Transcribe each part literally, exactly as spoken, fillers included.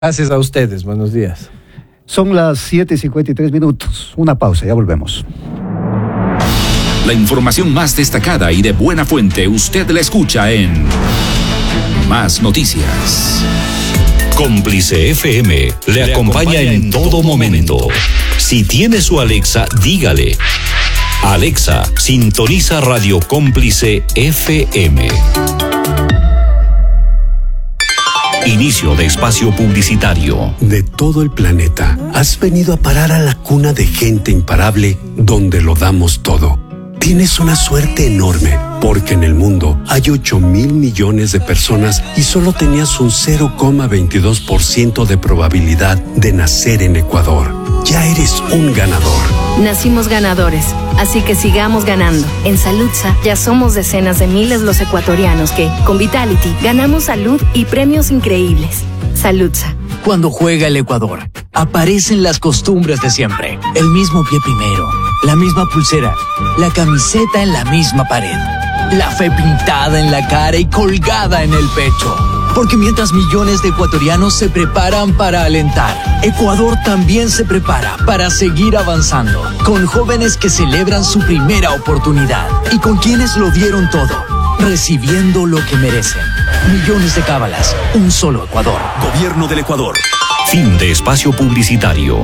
Gracias a ustedes, buenos días. Son las siete y cincuenta y tres minutos. Una pausa, ya volvemos. La información más destacada y de buena fuente usted la escucha en Más Noticias. Cómplice F M le acompaña en todo momento. Si tiene su Alexa, dígale: Alexa, sintoniza Radio Cómplice F M. Inicio de espacio publicitario. De todo el planeta, has venido a parar a la cuna de gente imparable donde lo damos todo. Tienes una suerte enorme, porque en el mundo hay ocho mil millones de personas y solo tenías un cero coma veintidós por ciento de probabilidad de nacer en Ecuador. Ya eres un ganador. Nacimos ganadores, así que sigamos ganando. En Saludsa ya somos decenas de miles los ecuatorianos que, con Vitality, ganamos salud y premios increíbles. Saludsa. Cuando juega el Ecuador, aparecen las costumbres de siempre. El mismo pie primero, la misma pulsera, la camiseta en la misma pared, la fe pintada en la cara y colgada en el pecho. Porque mientras millones de ecuatorianos se preparan para alentar, Ecuador también se prepara para seguir avanzando, con jóvenes que celebran su primera oportunidad y con quienes lo dieron todo, recibiendo lo que merecen. Millones de cábalas, un solo Ecuador. Gobierno del Ecuador. Fin de espacio publicitario.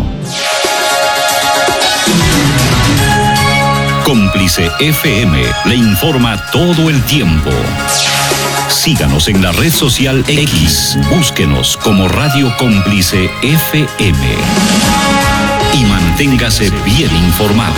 Cómplice F M le informa todo el tiempo. Síganos en la red social X. Búsquenos como Radio Cómplice F M. Y manténgase bien informado.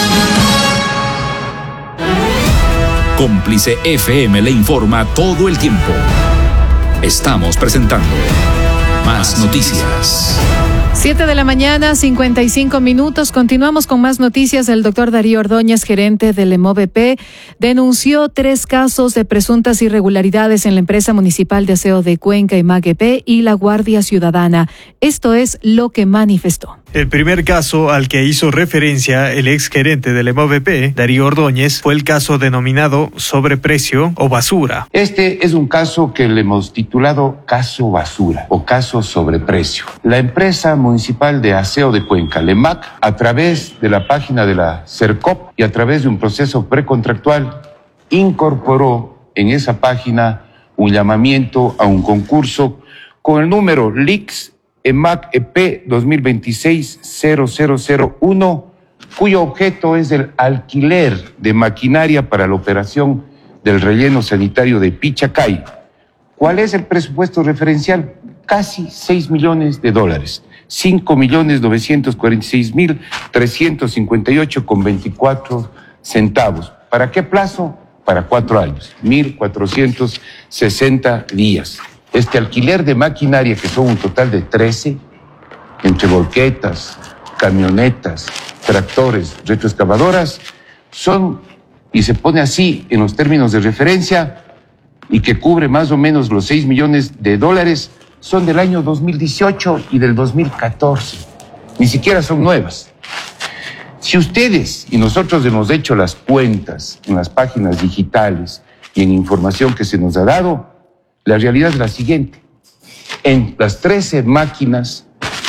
Cómplice F M le informa todo el tiempo. Estamos presentando Más Noticias. Siete de la mañana, cincuenta y cinco minutos. Continuamos con más noticias. El doctor Darío Ordóñez, gerente del EMOVP, denunció tres casos de presuntas irregularidades en la empresa municipal de aseo de Cuenca, EMAG-E P, y la Guardia Ciudadana. Esto es lo que manifestó. El primer caso al que hizo referencia el ex gerente del EMOVP, Darío Ordóñez, fue el caso denominado sobreprecio o basura. Este es un caso que le hemos titulado caso basura o caso sobreprecio. La empresa municipal de aseo de Cuenca, LEMAC, a través de la página de la CERCOP y a través de un proceso precontractual, incorporó en esa página un llamamiento a un concurso con el número L I X EMAG-E P dos mil veintiséis cero cero cero uno, cuyo objeto es el alquiler de maquinaria para la operación del relleno sanitario de Pichacay. ¿Cuál es el presupuesto referencial? Casi seis millones de dólares, cinco millones novecientos cuarenta y seis mil trescientos cincuenta y ocho con veinticuatro centavos. ¿Para qué plazo? Para cuatro años, mil cuatrocientos sesenta días. Este alquiler de maquinaria, que son un total de trece, entre volquetas, camionetas, tractores, retroexcavadoras, son, y se pone así en los términos de referencia, y que cubre más o menos los seis millones de dólares, son del año dos mil dieciocho y del dos mil catorce. Ni siquiera son nuevas. Si ustedes y nosotros hemos hecho las cuentas en las páginas digitales y en información que se nos ha dado, la realidad es la siguiente. En las trece máquinas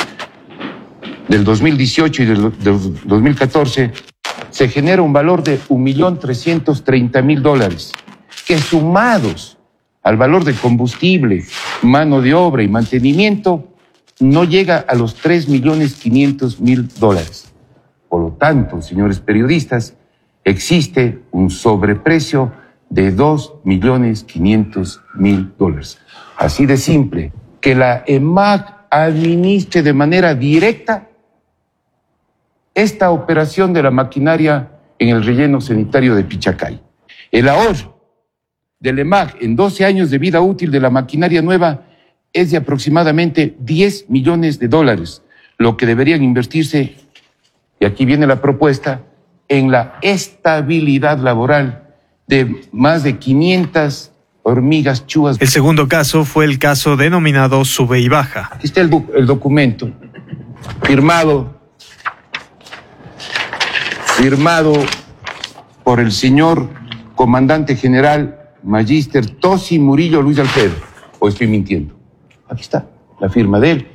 del dos mil dieciocho y del dos mil catorce se genera un valor de un millón trescientos treinta mil dólares, que sumados al valor de combustible, mano de obra y mantenimiento, no llega a los tres millones quinientos mil dólares. Por lo tanto, señores periodistas, existe un sobreprecio de dos millones quinientos mil dólares. Así de simple, que la EMAG administre de manera directa esta operación de la maquinaria en el relleno sanitario de Pichacay. El ahorro del EMAG en doce años de vida útil de la maquinaria nueva es de aproximadamente diez millones de dólares, lo que deberían invertirse, y aquí viene la propuesta, en la estabilidad laboral de más de quinientas hormigas chúas. El segundo caso fue el caso denominado sube y baja. Aquí está el, el documento firmado, firmado por el señor comandante general Magíster Tosi Murillo Luis Alfredo. ¿O estoy mintiendo? Aquí está la firma de él.